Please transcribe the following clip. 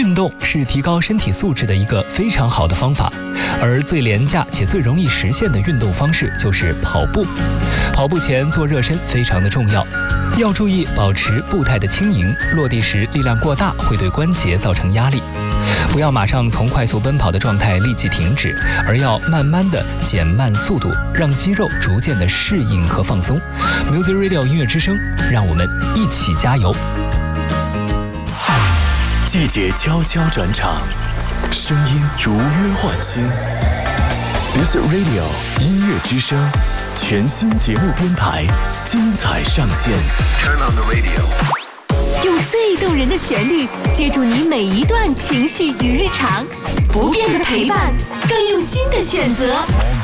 运动是提高身体素质的一个非常好的方法，而最廉价且最容易实现的运动方式就是跑步。跑步前做热身非常的重要，要注意保持步态的轻盈，落地时力量过大会对关节造成压力。不要马上从快速奔跑的状态立即停止，而要慢慢的减慢速度，让肌肉逐渐的适应和放松。Music Radio 音乐之声，让我们一起加油。 季节悄悄转场，声音如约唤醒。Music Radio 音乐之声，全新节目编排，精彩上线。Turn on the radio。 用最动人的旋律接住你每一段情绪与日常，不变的陪伴，更用心的选择。